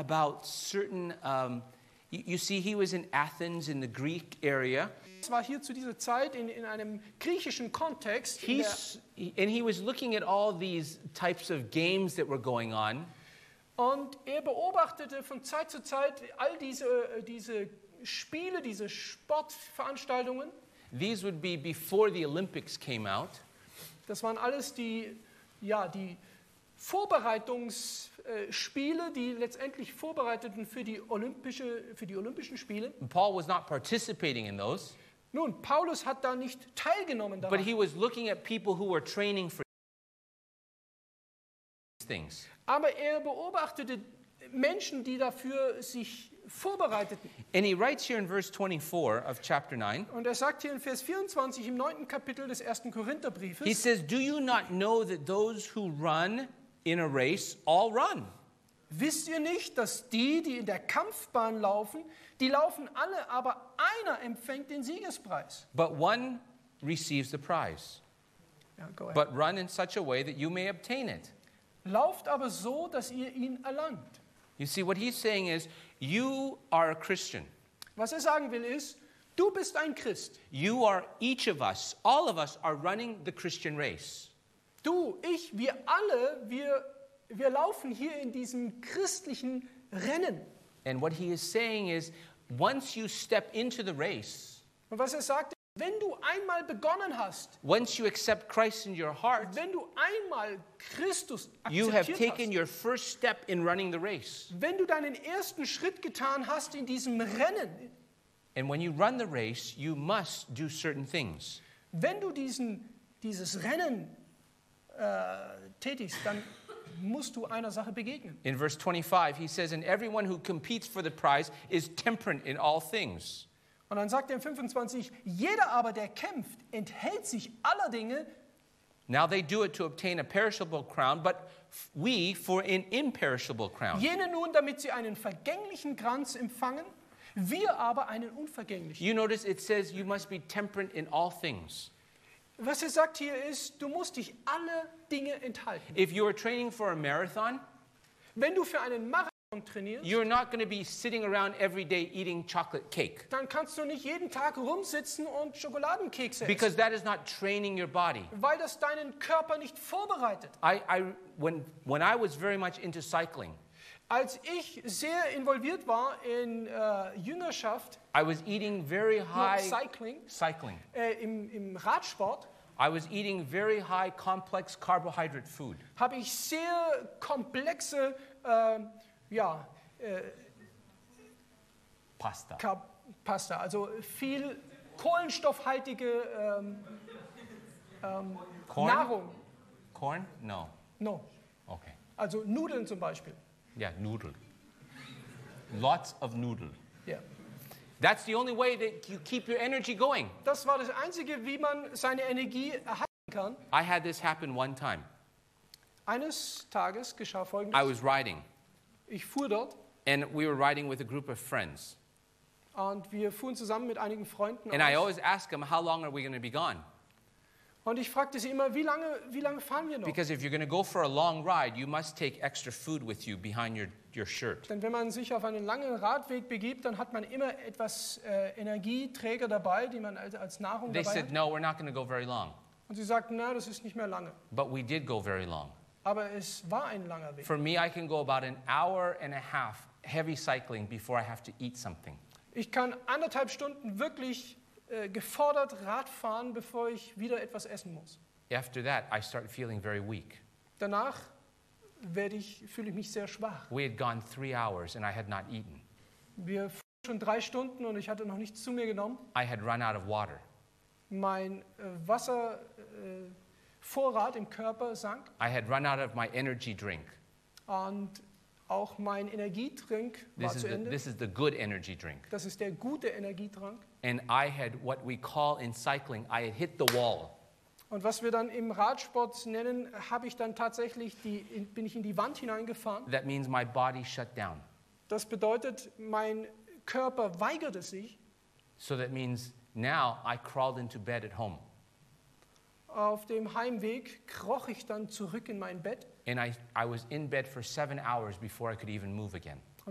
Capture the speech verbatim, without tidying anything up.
about certain, um, you, you see, he was in Athens in the Greek area. Es war hier zu dieser Zeit in, in einem griechischen Kontext. in der- He's, he- and he was looking at all these types of games that were going on. Und er beobachtete von Zeit zu Zeit all diese, äh, diese Spiele, diese Sportveranstaltungen. These would be before the Olympics came out. Das waren alles die, ja, die Vorbereitungsspiele, die letztendlich vorbereiteten für die, Olympische, für die Olympischen Spiele. And Paul was not participating in those, Nun, Paulus hat da nicht teilgenommen but daran. he was looking at people who were training for these things. Aber er beobachtete Menschen, die dafür sich vorbereiteten. And he writes here in verse twenty-four of chapter nine, Und er sagt hier in Vers vierundzwanzig im neunten Kapitel des ersten Korintherbriefes, he says, "Do you not know that those who run in a race all run? wisst ihr nicht, dass die, die in der Kampfbahn laufen, die laufen alle, aber einer empfängt den Siegespreis. But one receives the prize. Ja, go ahead. But run in such a way that you may obtain it." Lauft aber so, dass ihr ihn erlangt. You see, what he's saying is, you are a Christian. Was er sagen will ist, du bist ein Christ. You are, each of us, all of us are running the Christian race. Du, ich, wir alle, wir, wir laufen hier in diesem christlichen Rennen. And what he is saying is, once you step into the race, Und was er sagt, wenn du einmal begonnen hast, once you accept Christ in your heart, wenn du einmal Christus you have akzeptiert taken hast, your first step in running the race. wenn du deinen ersten Schritt getan hast in diesem Rennen, And when you run the race, you must do certain things. wenn du diesen, dieses Rennen äh, tätigst, dann musst du einer Sache begegnen. In verse twenty-five, he says, "And everyone who competes for the prize is temperate in all things." Und dann sagt er in fünfundzwanzig, jeder aber, der kämpft, enthält sich aller Dinge. Now they do it to obtain a perishable crown, but f- we for an imperishable crown. Jene nun, damit sie einen vergänglichen Kranz empfangen, wir aber einen unvergänglichen. You notice it says you must be temperate in all things. Was er sagt hier ist, du musst dich alle Dinge enthalten. If you are training for a marathon, Wenn du für einen Marathon trainierst, you're not going to be sitting around every day eating chocolate cake, dann kannst du nicht jeden Tag rumsitzen und Schokoladenkekse essen, because that is not training your body. weil das deinen Körper nicht vorbereitet. I, I, when, when I was very much into cycling, Als ich sehr involviert war in äh, Jüngerschaft, I was eating very no, high Cycling, cycling. äh, im, im Radsport, I was eating very high complex carbohydrate food. habe ich sehr komplexe äh, ja, äh, Pasta. Ka- Pasta, also viel kohlenstoffhaltige ähm, ähm, Corn? Nahrung. Corn? No. No. Okay. Also Nudeln zum Beispiel. Yeah, noodle. Lots of noodle. Ja. That's the only way that you keep your energy going. Das war das Einzige, wie man seine Energie erhalten kann. I had this happen one time. Eines Tages geschah I Folgendes. was riding, Ich fuhr dort and we were riding with a group of friends. und wir fuhren zusammen mit einigen Freunden And I aus. always ask them, how long are we going to be gone? Und ich fragte sie immer, wie lange, wie lange fahren wir noch? Because if you're going to go for a long ride, you must take extra food with you behind your, your shirt. Denn wenn man sich auf einen langen Radweg begibt, dann hat man immer etwas äh, Energieträger dabei, die man als, als Nahrung They dabei said, hat. no, we're not going to go very long. Und sie sagten, na, das ist nicht mehr lange. But we did go very long. Aber es war ein langer Weg. For me, I can go about an hour and a half heavy cycling before I have to eat something. Ich kann anderthalb Stunden wirklich äh, gefordert Rad fahren, bevor ich wieder etwas essen muss. After that, I start feeling very weak. Danach werde ich, fühle ich mich sehr schwach. We had gone three hours and I had not eaten. Wir fuhren schon drei Stunden und ich hatte noch nichts zu mir genommen. I had run out of water. Mein äh, Wasservorrat äh, im Körper sank I had run out of my energy drink. und auch mein Energietrink war This is zu the, Ende. this is the good energy drink. Das ist der gute Energietrank. And I had what we call in cycling, I had hit the wall. Und was wir dann im Radsport nennen, habe ich dann tatsächlich die, in, bin ich in die Wand hineingefahren. That means my body shut down. Das bedeutet, mein Körper weigerte sich. So that means now I crawled into bed at home. Auf dem Heimweg kroch ich dann zurück in mein Bett And I, I was in bed for seven hours before I could even move again.